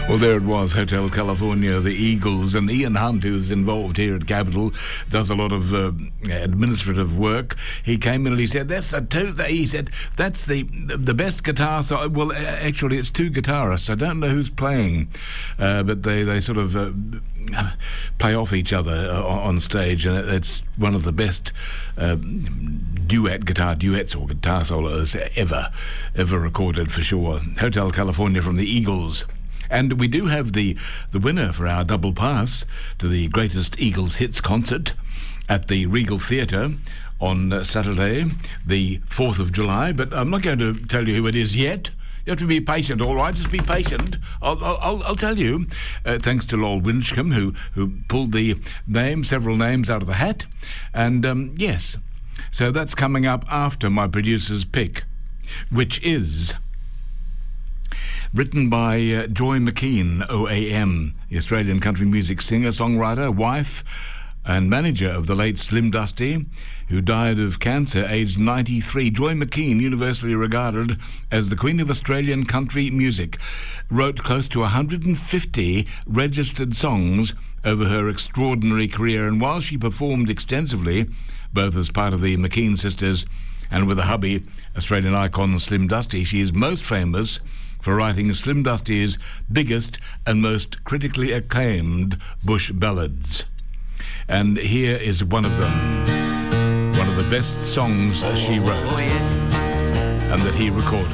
Well, there it was, Hotel California, the Eagles, and Ian Hunt, who's involved here at Capital, does a lot of administrative work. He came in and he said, that's the best guitar solo. Well, actually, it's two guitarists. I don't know who's playing, but they sort of play off each other on stage, and it's one of the best duets or guitar solos ever recorded, for sure. Hotel California from the Eagles. And we do have the winner for our double pass to the greatest Eagles hits concert at the Regal Theatre on Saturday, the 4th of July. But I'm not going to tell you who it is yet. You have to be patient, all right? Just be patient. I'll tell you. Thanks to Lol Winchcombe, who pulled several names out of the hat. And yes, so that's coming up after my producer's pick, which is written by Joy McKean, OAM, the Australian country music singer, songwriter, wife and manager of the late Slim Dusty, who died of cancer aged 93. Joy McKean, universally regarded as the Queen of Australian country music, wrote close to 150 registered songs over her extraordinary career, and while she performed extensively, both as part of the McKean sisters and with a hubby, Australian icon Slim Dusty, she is most famous for writing Slim Dusty's biggest and most critically acclaimed bush ballads. And here is one of them, one of the best songs she wrote and that he recorded.